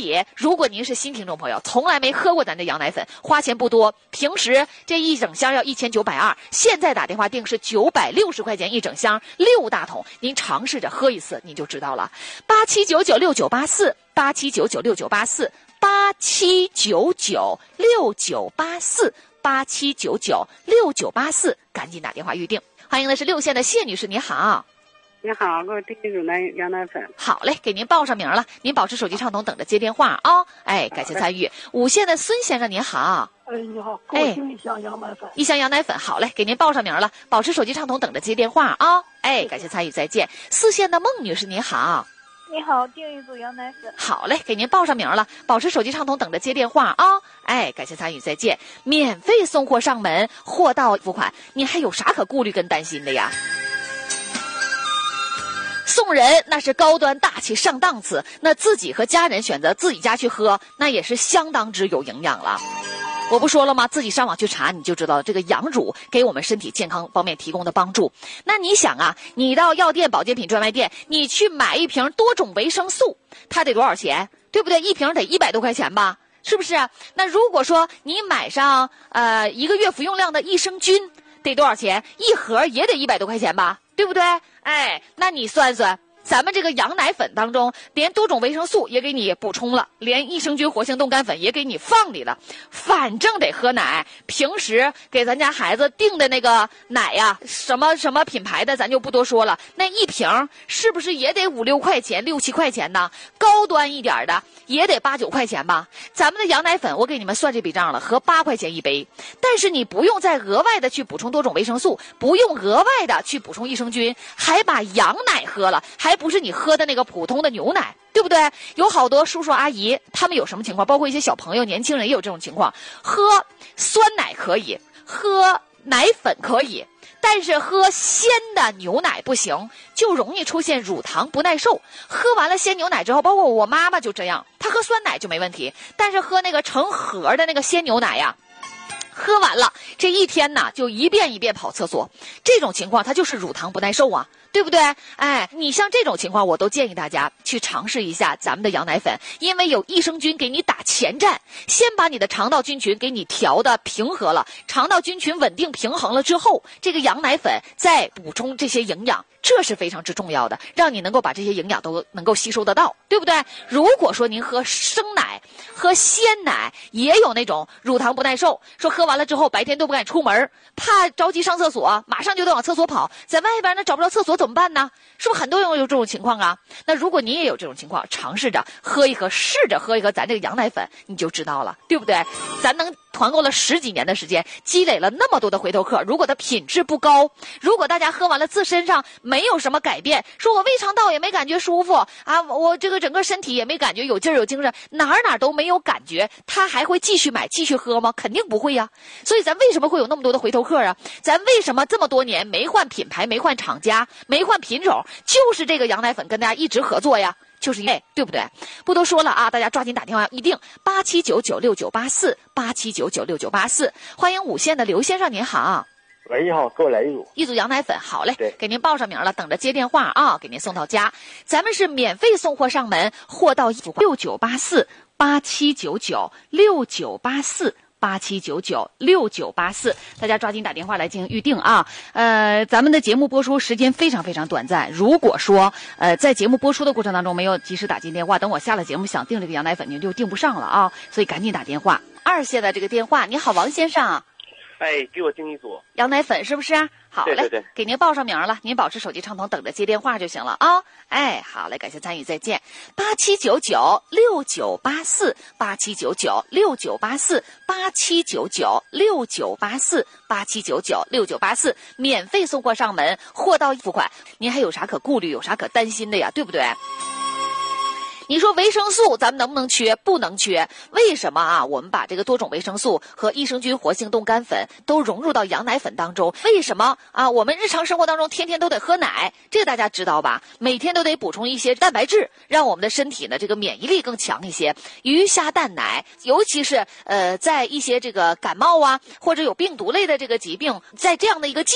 以如果您是新听众朋友，从来没喝过咱这羊奶粉，花钱不多，平时这一整箱要1920，现在打电话订是960块钱一整箱，6大桶，您尝试着喝一次你就知道了。87996984，87996984，87996984，赶紧打电话预定。欢迎的是6线的谢女士，你好。 你好，给我订一种羊奶粉。 好嘞，给您报上名了，您保持手机畅通，等着接电话啊。哎，感谢参与。5线的孙先生您好。 你好，给我订一箱羊奶粉。 一箱羊奶粉，好嘞，给您报上名了，保持手机畅通，等着接电话啊。哎，感谢参与，再见。4线的孟女士您好。 你好，订一组羊奶粉。 好嘞，给您报上名了，保持手机畅通，等着接电话啊。哎，感谢参与，再见。免费送货上门，货到付款，你还有啥可顾虑跟担心的呀？送人那是高端大气上档次，那自己和家人选择自己家去喝，那也是相当之有营养了。我不说了吗？自己上网去查你就知道了，这个羊乳给我们身体健康方面提供的帮助。那你想啊，你到药店保健品专卖店，你去买一瓶多种维生素，它得多少钱？对不对？一瓶得100多块钱吧，是不是？那如果说你买上1个月服用量的益生菌，得多少钱？一盒也得100多块钱吧，对不对？哎，那你算算，咱们这个羊奶粉当中，连多种维生素也给你补充了，连益生菌活性冻干粉也给你放里了。反正得喝奶，平时给咱家孩子订的那个奶呀，什么什么品牌的咱就不多说了，那一瓶是不是也得5、6块钱、6、7块钱呢？高端一点的也得8、9块钱吧。咱们的羊奶粉我给你们算这笔账了，合8块钱一杯。但是你不用再额外的去补充多种维生素，不用额外的去补充益生菌，还把羊奶喝了，还不是你喝的那个普通的牛奶，对不对？有好多叔叔阿姨他们有什么情况，包括一些小朋友年轻人也有这种情况，喝酸奶可以，喝奶粉可以，但是喝鲜的牛奶不行，就容易出现乳糖不耐受。喝完了鲜牛奶之后，包括我妈妈就这样，她喝酸奶就没问题，但是喝那个成盒的那个鲜牛奶呀，喝完了这一天呢就一遍一遍跑厕所，这种情况它就是乳糖不耐受啊，对不对？哎，你像这种情况我都建议大家去尝试一下咱们的羊奶粉，因为有益生菌给你打前站，先把你的肠道菌群给你调的平和了，肠道菌群稳定平衡了之后，这个羊奶粉再补充这些营养，这是非常之重要的，让你能够把这些营养都能够吸收得到，对不对？如果说您喝生奶喝鲜奶，也有那种乳糖不耐受，说喝完了之后白天都不敢出门，怕着急上厕所，马上就得往厕所跑，在外边呢找不着厕所怎么办呢？是不是很多人有这种情况啊？那如果你也有这种情况，尝试着喝一喝，试着喝一喝咱这个羊奶粉，你就知道了，对不对？咱能团购了10几年的时间，积累了那么多的回头客，如果它品质不高，如果大家喝完了自身上没有什么改变，说我胃肠道也没感觉舒服啊，我这个整个身体也没感觉有劲儿有精神，哪都没有感觉，他还会继续买继续喝吗？肯定不会呀。所以咱为什么会有那么多的回头客啊？咱为什么这么多年没换品牌没换厂家没换品种，就是这个羊奶粉跟大家一直合作呀，就是因为对不对？不多说了啊，大家抓紧打电话预定87996984，87996984。欢迎5线的刘先生您好。 喂，你好，给我来一组羊奶粉，好嘞， 对， 给您报上名了，等着接电话啊，给您送到家。咱们是免费送货上门，货到付款，698487996984，87996984，大家抓紧打电话来进行预定啊。咱们的节目播出时间非常非常短暂，如果说在节目播出的过程当中没有及时打进电话，等我下了节目想订这个羊奶粉您就订不上了啊，所以赶紧打电话。2线的这个电话，你好，王先生。 哎，给我订一组羊奶粉是不是？好嘞， 对， 给您报上名了，您保持手机畅通，等着接电话就行了啊。哎，好嘞，感谢参与，再见。87996984，87996984，87996984，87996984，免费送货上门，货到付款，您还有啥可顾虑有啥可担心的呀，对不对？你说维生素咱们能不能缺？不能缺。为什么啊？我们把这个多种维生素和益生菌活性冻干粉都融入到羊奶粉当中。为什么啊？我们日常生活当中天天都得喝奶，这个大家知道吧？每天都得补充一些蛋白质，让我们的身体呢这个免疫力更强一些。鱼虾蛋奶，尤其是在一些这个感冒啊或者有病毒类的这个疾病，在这样的一个